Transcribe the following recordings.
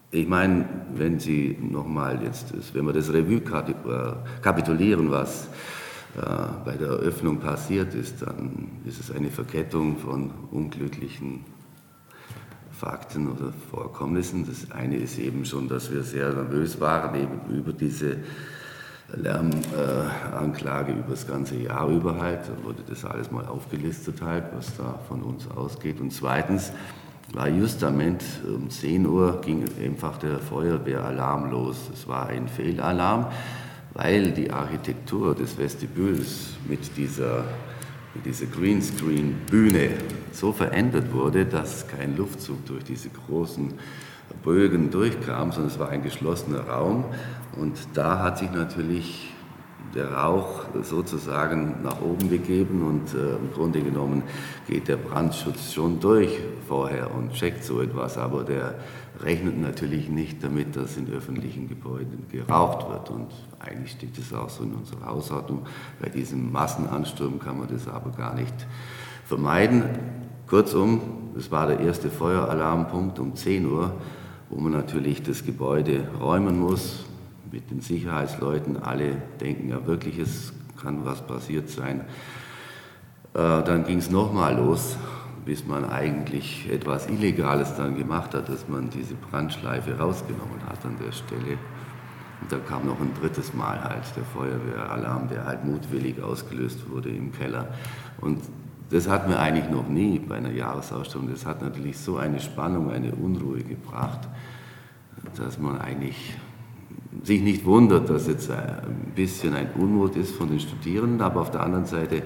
Ich meine, wenn Sie nochmal wenn wir das Revue kapitulieren, was bei der Eröffnung passiert ist, dann ist es eine Verkettung von unglücklichen Fakten oder Vorkommnissen. Das eine ist eben schon, dass wir sehr nervös waren eben über diese Lärmanklage über das ganze Jahr über halt. Da wurde das alles mal aufgelistet halt, was da von uns ausgeht. Und zweitens war justament um 10 Uhr ging einfach der Feuerwehralarm los. Es war ein Fehlalarm, weil die Architektur des Vestibüls mit dieser Greenscreen-Bühne so verändert wurde, dass kein Luftzug durch diese großen Bögen durchkam, sondern es war ein geschlossener Raum. Und da hat sich natürlich der Rauch sozusagen nach oben begeben und im Grunde genommen geht der Brandschutz schon durch vorher und checkt so etwas, aber der rechnet natürlich nicht damit, dass in öffentlichen Gebäuden geraucht wird und eigentlich steht es auch so in unserer Hausordnung. Bei diesem Massenansturm kann man das aber gar nicht vermeiden. Kurzum, es war der erste Feueralarmpunkt um 10 Uhr, wo man natürlich das Gebäude räumen muss, mit den Sicherheitsleuten, alle denken ja wirklich, es kann was passiert sein. Dann ging es nochmal los, bis man eigentlich etwas Illegales dann gemacht hat, dass man diese Brandschleife rausgenommen hat an der Stelle. Und dann kam noch ein drittes Mal halt der Feuerwehralarm, der halt mutwillig ausgelöst wurde im Keller. Und das hatten wir eigentlich noch nie bei einer Jahresausstellung. Das hat natürlich so eine Spannung, eine Unruhe gebracht, dass man eigentlich sich nicht wundert, dass jetzt ein bisschen ein Unmut ist von den Studierenden, aber auf der anderen Seite,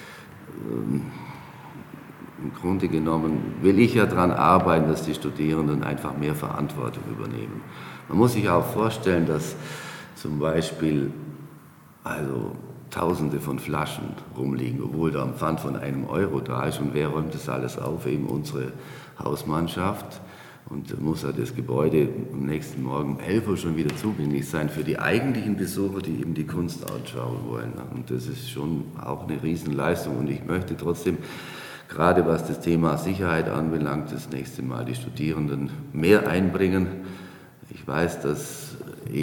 im Grunde genommen, will ich ja daran arbeiten, dass die Studierenden einfach mehr Verantwortung übernehmen. Man muss sich auch vorstellen, dass zum Beispiel Tausende von Flaschen rumliegen, obwohl da ein Pfand von €1 da ist und wer räumt das alles auf? Eben unsere Hausmannschaft. Und muss ja das Gebäude am nächsten Morgen um 11 Uhr schon wieder zugänglich sein für die eigentlichen Besucher, die eben die Kunst anschauen wollen. Und das ist schon auch eine Riesenleistung. Und ich möchte trotzdem, gerade was das Thema Sicherheit anbelangt, das nächste Mal die Studierenden mehr einbringen. Ich weiß, dass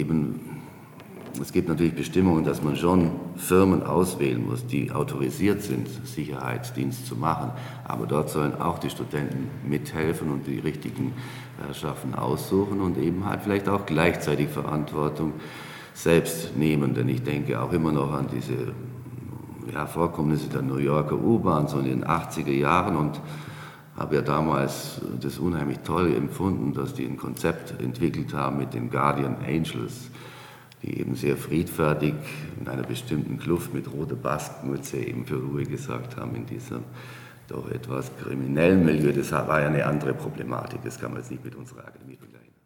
es gibt natürlich Bestimmungen, dass man schon Firmen auswählen muss, die autorisiert sind, Sicherheitsdienst zu machen. Aber dort sollen auch die Studenten mithelfen und die richtigen Herrschaften aussuchen und eben halt vielleicht auch gleichzeitig Verantwortung selbst nehmen. Denn ich denke auch immer noch an diese Vorkommnisse der New Yorker U-Bahn, so in den 80er Jahren und habe ja damals das unheimlich toll empfunden, dass die ein Konzept entwickelt haben mit den Guardian Angels, die eben sehr friedfertig in einer bestimmten Kluft mit roter Baskenmütze eben für Ruhe gesorgt haben in diesem doch etwas kriminellen Milieu. Das war ja eine andere Problematik, das kann man jetzt nicht mit unserer Akademie vergleichen.